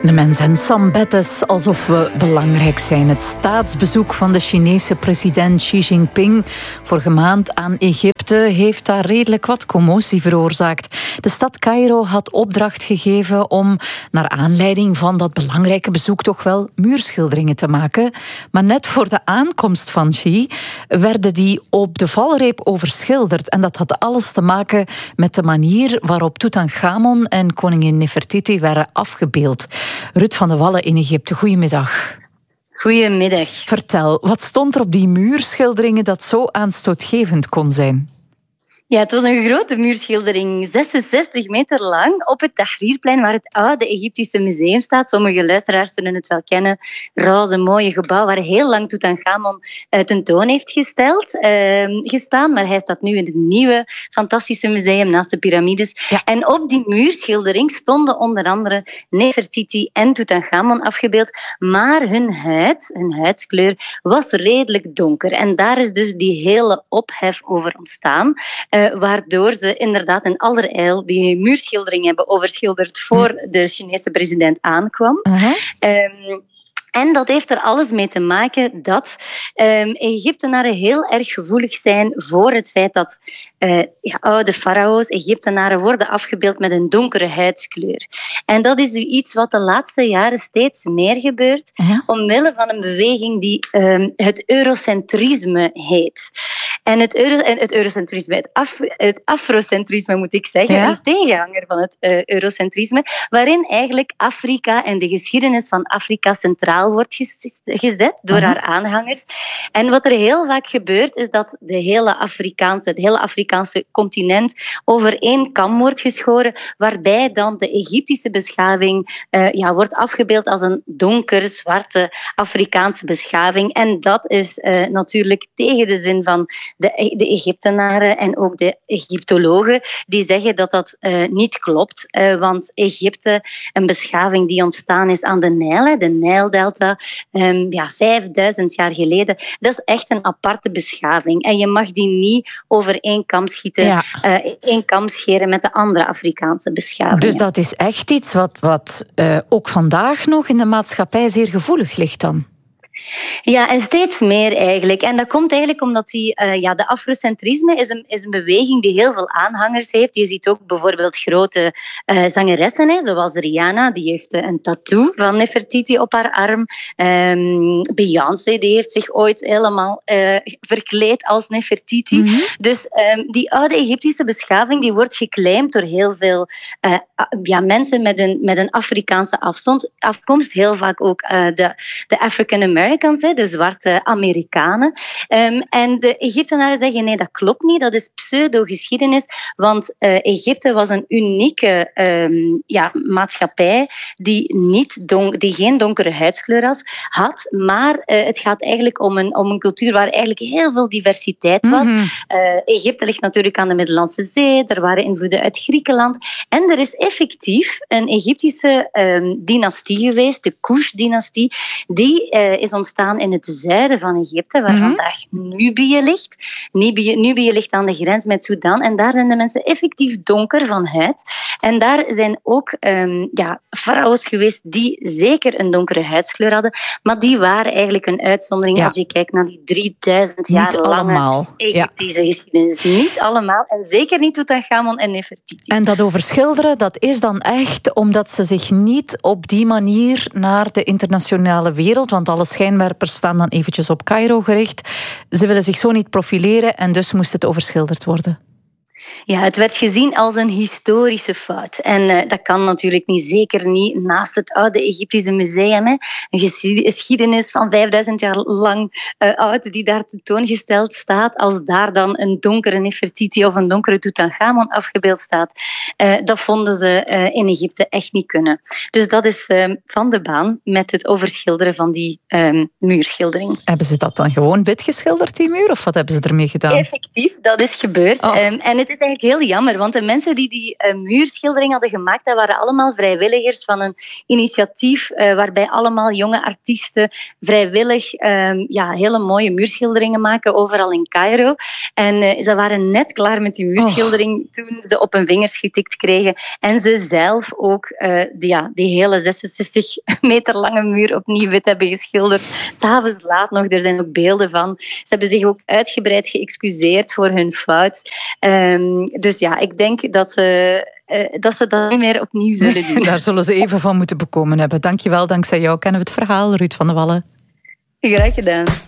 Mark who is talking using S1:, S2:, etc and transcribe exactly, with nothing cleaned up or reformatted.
S1: De mens en Sam Bettes, alsof we belangrijk zijn. Het staatsbezoek van de Chinese president Xi Jinping vorige maand aan Egypte heeft daar redelijk wat commotie veroorzaakt. De stad Caïro had opdracht gegeven om, naar aanleiding van dat belangrijke bezoek, toch wel muurschilderingen te maken. Maar net voor de aankomst van Xi werden die op de valreep overschilderd. En dat had alles te maken met de manier waarop Tutankhamon en koningin Nefertiti werden afgebeeld. Ruud van de Wallen in Egypte, goedemiddag.
S2: Goedemiddag.
S1: Vertel, wat stond er op die muurschilderingen dat zo aanstootgevend kon zijn?
S2: Ja, het was een grote muurschildering, zesenzestig meter lang, op het Tahrirplein, waar het oude Egyptische museum staat. Sommige luisteraars zullen het wel kennen. Roze, mooie gebouw, waar heel lang Tutankhamon uh, tentoon heeft gesteld, uh, gestaan. Maar hij staat nu in het nieuwe, fantastische museum naast de piramides. Ja. En op die muurschildering stonden onder andere Nefertiti en Tutankhamon afgebeeld. Maar hun huid, hun huidskleur, was redelijk donker. En daar is dus die hele ophef over ontstaan. Uh, waardoor ze inderdaad in allerijl die muurschildering hebben overschilderd voor de Chinese president aankwam. Uh-huh. Um, En dat heeft er alles mee te maken dat um, Egyptenaren heel erg gevoelig zijn voor het feit dat uh, ja, oude farao's, Egyptenaren, worden afgebeeld met een donkere huidskleur. En dat is iets wat de laatste jaren steeds meer gebeurt, ja. omwille van een beweging die um, het eurocentrisme heet. En het, euro, het eurocentrisme, het, af, het afrocentrisme moet ik zeggen, ja? een tegenhanger van het uh, eurocentrisme, waarin eigenlijk Afrika en de geschiedenis van Afrika centraal wordt gezet door uh-huh. haar aanhangers. En wat er heel vaak gebeurt, is dat de hele Afrikaanse, het hele Afrikaanse continent over één kam wordt geschoren, waarbij dan de Egyptische beschaving uh, ja, wordt afgebeeld als een donker, zwarte Afrikaanse beschaving. En dat is uh, natuurlijk tegen de zin van de, de Egyptenaren en ook de Egyptologen, die zeggen dat dat uh, niet klopt. Uh, want Egypte, een beschaving die ontstaan is aan de Nijl, de Nijldelta, Um, ja, vijfduizend jaar geleden. Dat is echt een aparte beschaving. En je mag die niet over één kam schieten, ja. uh, één kam scheren met de andere Afrikaanse beschaving.
S1: Dus dat is echt iets wat, wat uh, ook vandaag nog in de maatschappij zeer gevoelig ligt dan?
S2: Ja, en steeds meer eigenlijk. En dat komt eigenlijk omdat die, uh, ja, de afrocentrisme is een, is een beweging die heel veel aanhangers heeft. Je ziet ook bijvoorbeeld grote uh, zangeressen, hè, zoals Rihanna, die heeft uh, een tattoo van Nefertiti op haar arm. Um, Beyoncé, die heeft zich ooit helemaal uh, verkleed als Nefertiti. Mm-hmm. Dus um, die oude Egyptische beschaving die wordt geclaimd door heel veel uh, ja, mensen met een, met een Afrikaanse afstand, afkomst. Heel vaak ook uh, de, de African Americans. De zwarte Amerikanen. Um, en de Egyptenaren zeggen nee, dat klopt niet, dat is pseudo-geschiedenis, want uh, Egypte was een unieke um, ja, maatschappij die, niet don- die geen donkere huidskleur was, had, maar uh, het gaat eigenlijk om een, om een cultuur waar eigenlijk heel veel diversiteit was. Mm-hmm. Uh, Egypte ligt natuurlijk aan de Middellandse Zee, er waren invloeden uit Griekenland en er is effectief een Egyptische um, dynastie geweest, de Kush-dynastie, die uh, is ontstaan in het zuiden van Egypte, waar mm-hmm. vandaag Nubië ligt. Nubië, Nubië ligt aan de grens met Sudan en daar zijn de mensen effectief donker van huid. En daar zijn ook um, ja, farao's geweest die zeker een donkere huidskleur hadden, maar die waren eigenlijk een uitzondering ja. als je kijkt naar die drieduizend jaar
S1: niet
S2: lange
S1: allemaal.
S2: Egyptische
S1: ja.
S2: geschiedenis. Niet allemaal en zeker niet Tutankhamon en Nefertiti.
S1: En dat overschilderen, dat is dan echt omdat ze zich niet op die manier naar de internationale wereld, want alle schijnwerpers staan dan eventjes op Caïro gericht. Ze willen zich zo niet profileren en dus moest het overschilderd worden.
S2: Ja, het werd gezien als een historische fout. En uh, dat kan natuurlijk niet, zeker niet naast het oude Egyptische museum. Hè. Een geschiedenis van vijfduizend jaar lang uh, oud die daar tentoongesteld staat. Als daar dan een donkere Nefertiti of een donkere Tutankhamon afgebeeld staat, uh, dat vonden ze uh, in Egypte echt niet kunnen. Dus dat is uh, van de baan met het overschilderen van die um, muurschildering.
S1: Hebben ze dat dan gewoon wit geschilderd, die muur? Of wat hebben ze ermee gedaan?
S2: Effectief, dat is gebeurd. Oh. Um, en het is eigenlijk heel jammer, want de mensen die die uh, muurschildering hadden gemaakt, dat waren allemaal vrijwilligers van een initiatief uh, waarbij allemaal jonge artiesten vrijwillig um, ja, hele mooie muurschilderingen maken, overal in Cairo. En uh, ze waren net klaar met die muurschildering oh. toen ze op hun vingers getikt kregen. En ze zelf ook uh, die, ja, die hele zesenzestig meter lange muur opnieuw wit hebben geschilderd. S'avonds laat nog, er zijn ook beelden van. Ze hebben zich ook uitgebreid geëxcuseerd voor hun fout. Um, dus ja, ik denk dat ze, uh, dat ze dat niet meer opnieuw zullen doen.
S1: Daar zullen ze even van moeten bekomen hebben. Dankjewel, dankzij jou kennen we het verhaal, Ruud van de Wallen.
S2: Graag gedaan.